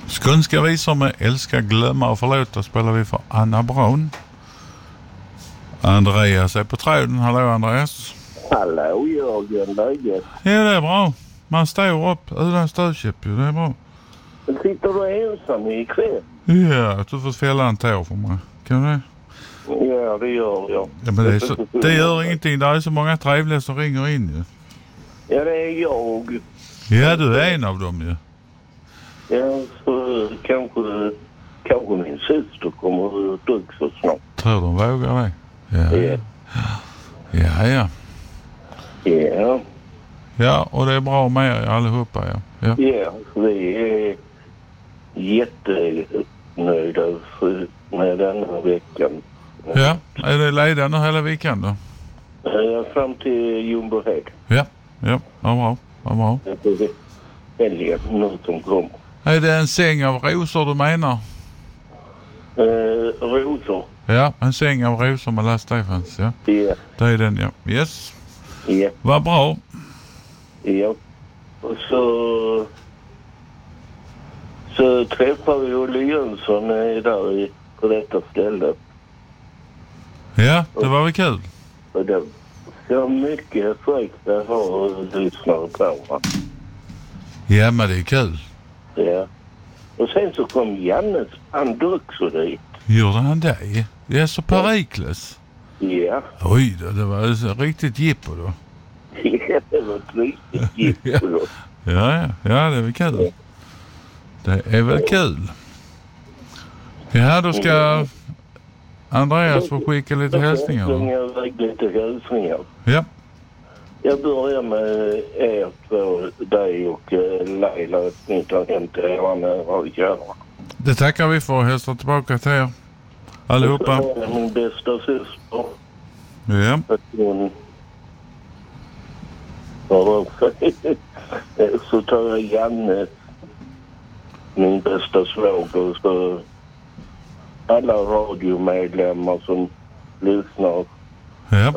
Skånska visor med älska, glömma och förlåta spelar vi för Anna Braun. Andreas är på tråden. Hallå Andreas. Hallå Jörgen, läget? Ja, det är bra. Man står upp utan stödköp ju, det är bra. Sitter du ensam ikväll? Ja, du får fälla en tår för mig. Kan du det? Ja, det gör jag. Ja, men det gör ingenting. Det är så många trevliga som ringer in ju. Ja, det är jag. Ja, du är en av dem ju. Ja, så kanske min syster kommer ut också snart. Tror de vågar det? Ja. Ja. Ja. Ja, och det är bra med er allihopa, ja. Ja, vi är jättenöjda med den här veckan. Ja, är det ledande hela veckan då? Ja, fram till Ljungbyhed. Ja, vad bra. Det är helgen nu som kommer. Är det en säng av rosor du menar? Rosor. Ja, en säng av rosor med Lasse Stefans, ja. Ja. Det är den, ja. Yes. Ja. Vad bra. Ja. Och så träffar vi Olle Jönsson där på detta stället. Ja, det var väl kul. Och det så mycket fräckt att ha lyssnare på. Va? Ja, men det är kul. Ja. Och sen så kom Jannes band också dit. Gjorde han det? Ja, så Perikles. Ja. Oj, det var så riktigt jippo då. Ja, det var ett riktigt jippo då. Ja, det är väl kul. Det är väl kul. Ja, då ska Andreas få skicka lite hälsningar. Lite hälsningar. Ja. Jag börjar med er två, dig och Leila, att ni tar hem till er nära och kära. Det tackar vi för. Hälsa tillbaka till er allihopa. Så är min bästa syster. Ja. Att hon... Så tar jag Janne, min bästa svåger, så alla radiomedlemmar som lyssnar. Ja.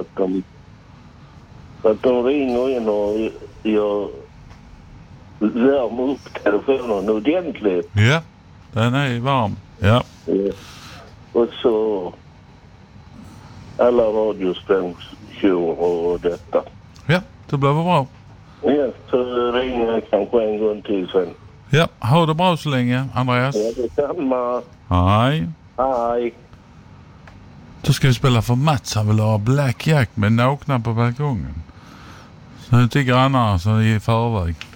Att de ringer in och jag värmer upp telefonen ordentligt. Ja, den är varm. Ja. Och så alla radiostationer och detta. Ja, det blir bra. Ja, så ringer jag kanske en gång till sen. Ja, ha det bra så länge, Andreas. Ja, detsamma. Hej. Hej. Då ska vi spela för Mats. Han vill ha Black Jack med nakna på balkongen. Så till grannarna så i förväg.